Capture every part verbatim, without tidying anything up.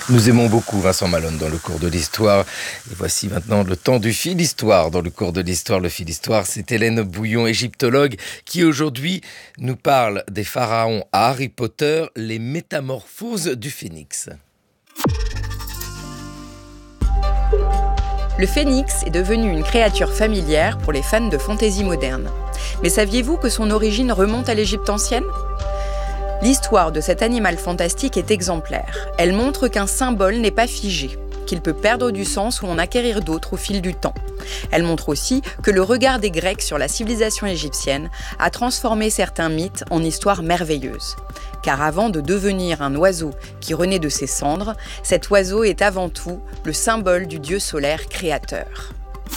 Nous aimons beaucoup Vincent Malone dans le cours de l'histoire. Et voici maintenant le temps du fil histoire. Dans le cours de l'histoire, le fil histoire, c'est Hélène Bouillon, égyptologue, qui aujourd'hui nous parle des pharaons à Harry Potter, les métamorphoses du phénix. Le phénix est devenu une créature familière pour les fans de fantaisie moderne. Mais saviez-vous que son origine remonte à l'Égypte ancienne ? L'histoire de cet animal fantastique est exemplaire. Elle montre qu'un symbole n'est pas figé, qu'il peut perdre du sens ou en acquérir d'autres au fil du temps. Elle montre aussi que le regard des Grecs sur la civilisation égyptienne a transformé certains mythes en histoires merveilleuses. Car avant de devenir un oiseau qui renaît de ses cendres, cet oiseau est avant tout le symbole du dieu solaire créateur.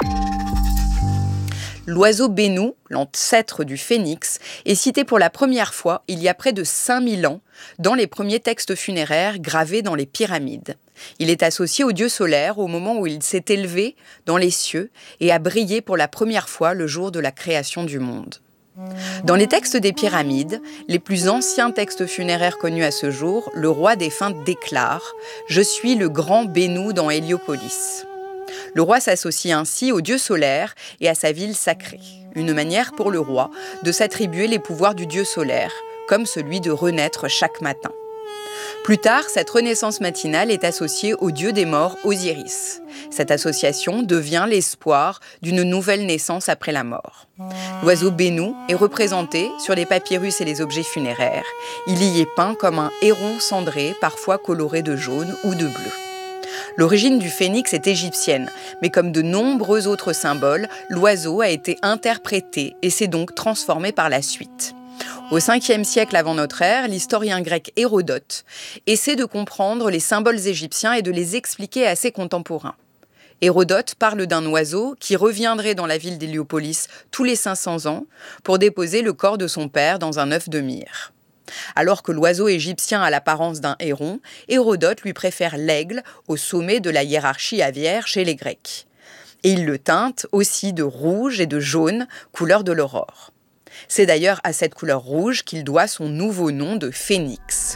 L'oiseau Bénou, l'ancêtre du phénix, est cité pour la première fois il y a près de cinq mille ans dans les premiers textes funéraires gravés dans les pyramides. Il est associé au dieu solaire au moment où il s'est élevé dans les cieux et a brillé pour la première fois le jour de la création du monde. Dans les textes des pyramides, les plus anciens textes funéraires connus à ce jour, le roi défunt déclare « Je suis le grand Bénou dans Héliopolis ». Le roi s'associe ainsi au dieu solaire et à sa ville sacrée. Une manière pour le roi de s'attribuer les pouvoirs du dieu solaire, comme celui de renaître chaque matin. Plus tard, cette renaissance matinale est associée au dieu des morts Osiris. Cette association devient l'espoir d'une nouvelle naissance après la mort. L'oiseau Bénou est représenté sur les papyrus et les objets funéraires. Il y est peint comme un héron cendré, parfois coloré de jaune ou de bleu. L'origine du phénix est égyptienne, mais comme de nombreux autres symboles, l'oiseau a été interprété et s'est donc transformé par la suite. Au cinquième siècle avant notre ère, l'historien grec Hérodote essaie de comprendre les symboles égyptiens et de les expliquer à ses contemporains. Hérodote parle d'un oiseau qui reviendrait dans la ville d'Héliopolis tous les cinq cents ans pour déposer le corps de son père dans un œuf de myrrhe. Alors que l'oiseau égyptien a l'apparence d'un héron, Hérodote lui préfère l'aigle au sommet de la hiérarchie aviaire chez les Grecs. Et il le teinte aussi de rouge et de jaune, couleur de l'aurore. C'est d'ailleurs à cette couleur rouge qu'il doit son nouveau nom de phénix.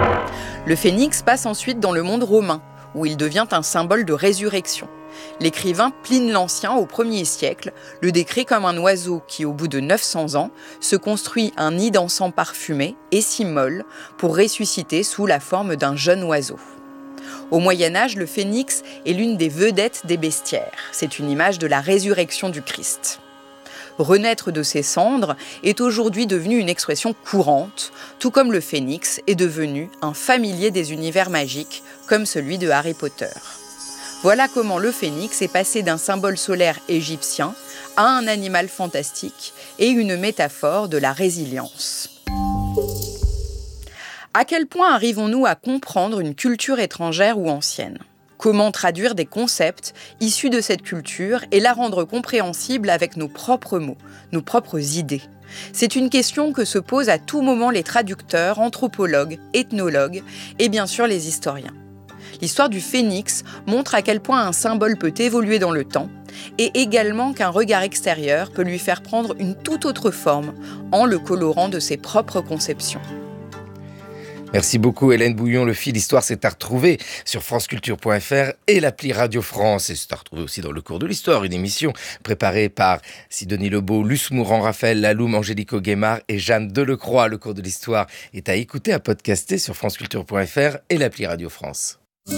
Le phénix passe ensuite dans le monde romain, où il devient un symbole de résurrection. L'écrivain Pline l'Ancien, au premier siècle, le décrit comme un oiseau qui, au bout de neuf cents ans, se construit un nid d'encens parfumé et s'immole pour ressusciter sous la forme d'un jeune oiseau. Au Moyen-Âge, le phénix est l'une des vedettes des bestiaires. C'est une image de la résurrection du Christ. Renaître de ses cendres est aujourd'hui devenu une expression courante, tout comme le phénix est devenu un familier des univers magiques, comme celui de Harry Potter. Voilà comment le phénix est passé d'un symbole solaire égyptien à un animal fantastique et une métaphore de la résilience. À quel point arrivons-nous à comprendre une culture étrangère ou ancienne ? Comment traduire des concepts issus de cette culture et la rendre compréhensible avec nos propres mots, nos propres idées ? C'est une question que se posent à tout moment les traducteurs, anthropologues, ethnologues et bien sûr les historiens. L'histoire du phénix montre à quel point un symbole peut évoluer dans le temps et également qu'un regard extérieur peut lui faire prendre une toute autre forme en le colorant de ses propres conceptions. Merci beaucoup Hélène Bouillon. Le fil histoire, c'est à retrouver sur franceculture point f r et l'appli Radio France. Et c'est à retrouver aussi dans le cours de l'histoire, une émission préparée par Sidonie Lebeau, Luce Mourant, Raphaël Laloum, Angélique Auguemard et Jeanne Delecroix. Le cours de l'histoire est à écouter, à podcaster sur franceculture point f r et l'appli Radio France.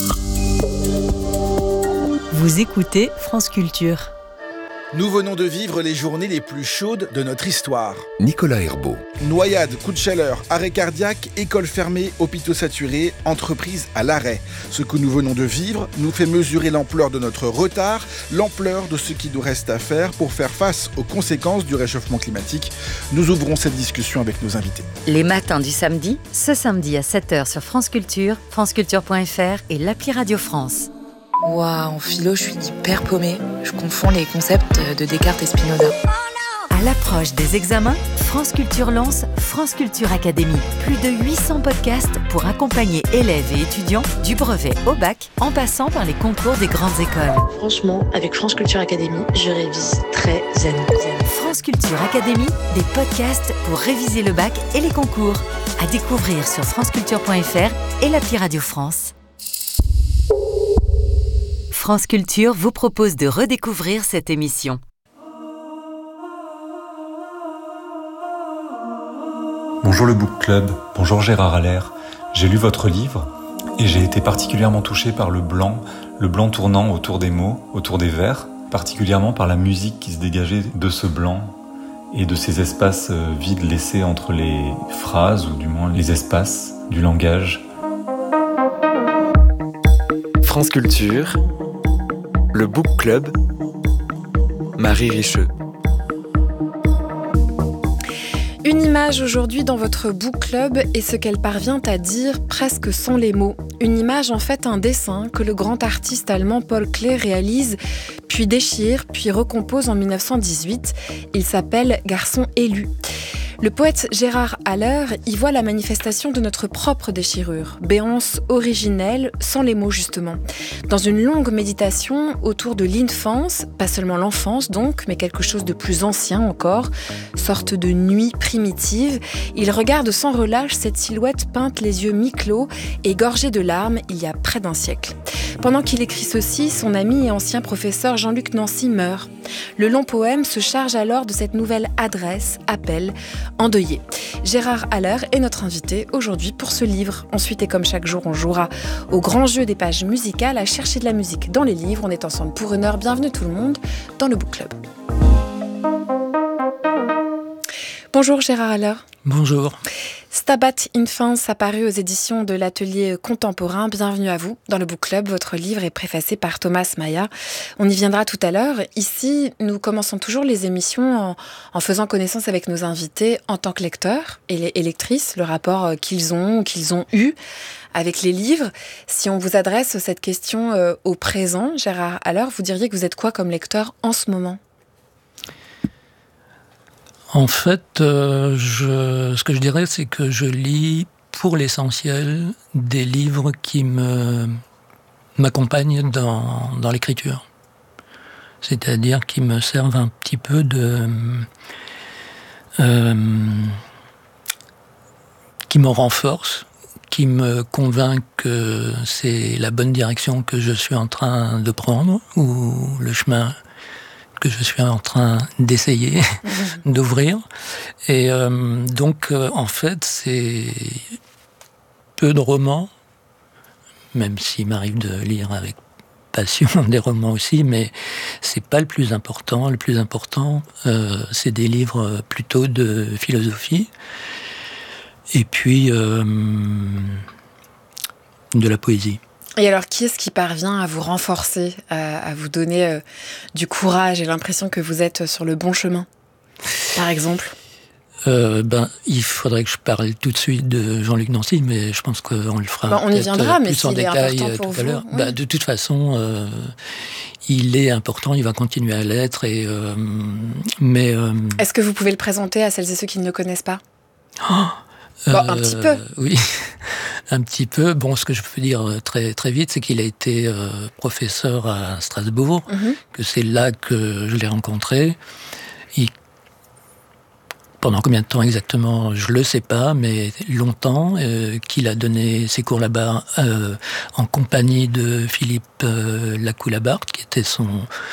Vous écoutez France Culture. Nous venons de vivre les journées les plus chaudes de notre histoire. Nicolas Herbeau. Noyades, coups de chaleur, arrêt cardiaque, écoles fermées, hôpitaux saturés, entreprises à l'arrêt. Ce que nous venons de vivre nous fait mesurer l'ampleur de notre retard, l'ampleur de ce qui nous reste à faire pour faire face aux conséquences du réchauffement climatique. Nous ouvrons cette discussion avec nos invités. Les matins du samedi, Ce samedi à sept heures sur France Culture, franceculture point f r et l'appli Radio France. Waouh, en philo, je suis hyper paumée. Je confonds les concepts de Descartes et Spinoza. À l'approche des examens, France Culture lance France Culture Academy. Plus de huit cents podcasts pour accompagner élèves et étudiants du brevet au bac, en passant par les concours des grandes écoles. Franchement, avec France Culture Academy, je révise très zen. France Culture Academy, des podcasts pour réviser le bac et les concours. À découvrir sur franceculture point f r et l'appli Radio France. France Culture vous propose de redécouvrir cette émission. Bonjour le Book Club, bonjour Gérard Allaire. J'ai lu votre livre et j'ai été particulièrement touché par le blanc, le blanc tournant autour des mots, autour des vers, particulièrement par la musique qui se dégageait de ce blanc et de ces espaces vides laissés entre les phrases, ou du moins les espaces du langage. France Culture, le Book Club, Marie Richeux. Une image aujourd'hui dans votre book club est ce qu'elle parvient à dire presque sans les mots. Une image, en fait, un dessin que le grand artiste allemand Paul Klee réalise, puis déchire, puis recompose en dix-neuf cent dix-huit. Il s'appelle « Garçon élu ». Le poète Gérard Allaire y voit la manifestation de notre propre déchirure, béance originelle, sans les mots justement. Dans une longue méditation autour de l'infance, pas seulement l'enfance donc, mais quelque chose de plus ancien encore, sorte de nuit primitive, il regarde sans relâche cette silhouette peinte les yeux mi-clos et gorgée de larmes il y a près d'un siècle. Pendant qu'il écrit ceci, son ami et ancien professeur Jean-Luc Nancy meurt. Le long poème se charge alors de cette nouvelle adresse, appel, endeuillé. Gérard Allaire est notre invité aujourd'hui pour ce livre. Ensuite, et comme chaque jour, on jouera au grand jeu des pages musicales, à chercher de la musique dans les livres. On est ensemble pour une heure. Bienvenue tout le monde dans le Book Club. Bonjour Gérard Allaire. Bonjour. Stabat Infans apparu aux éditions de l'Atelier Contemporain. Bienvenue à vous dans le Book Club. Votre livre est préfacé par Thomas Maya. On y viendra tout à l'heure. Ici, nous commençons toujours les émissions en, en faisant connaissance avec nos invités en tant que lecteurs et, et lectrices, le rapport qu'ils ont, qu'ils ont eu avec les livres. Si on vous adresse cette question euh, au présent, Gérard Allaire, vous diriez que vous êtes quoi comme lecteur en ce moment ? En fait, euh, je, ce que je dirais, c'est que je lis pour l'essentiel des livres qui me, m'accompagnent dans, dans l'écriture. C'est-à-dire qui me servent un petit peu de... Euh, qui me renforcent, qui me convainquent que c'est la bonne direction que je suis en train de prendre, ou le chemin que je suis en train d'essayer d'ouvrir. Et euh, donc, euh, en fait, c'est peu de romans, même s'il m'arrive de lire avec passion des romans aussi, mais c'est pas le plus important. Le plus important, euh, c'est des livres plutôt de philosophie, et puis euh, de la poésie. Et alors, qui est-ce qui parvient à vous renforcer, à, à vous donner euh, du courage et l'impression que vous êtes sur le bon chemin, par exemple ? euh, ben, Il faudrait que je parle tout de suite de Jean-Luc Nancy, mais je pense qu'on le fera ben, on y viendra, plus mais s'il en est détail important pour tout à vous, l'heure. oui. Ben, de toute façon, euh, il est important, il va continuer à l'être. Et, euh, mais, euh, Est-ce que vous pouvez le présenter à celles et ceux qui ne le connaissent pas ? Oh Bon, euh, un petit peu. Oui, un petit peu. Bon, ce que je peux dire très, très vite, c'est qu'il a été euh, professeur à Strasbourg, mm-hmm. que c'est là que je l'ai rencontré. Il... Pendant combien de temps exactement, je ne le sais pas, mais longtemps, euh, qu'il a donné ses cours là-bas euh, en compagnie de Philippe euh, Lacoue-Labarthe, qui était son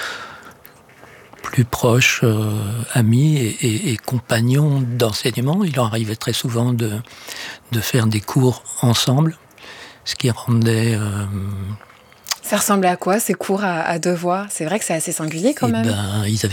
plus proche euh, ami et, et, et compagnon d'enseignement. Il leur arrivait très souvent de, de faire des cours ensemble, ce qui rendait... Euh, Ça ressemblait à quoi, ces cours à, à deux voix ? C'est vrai que c'est assez singulier quand même. Ben, ils avaient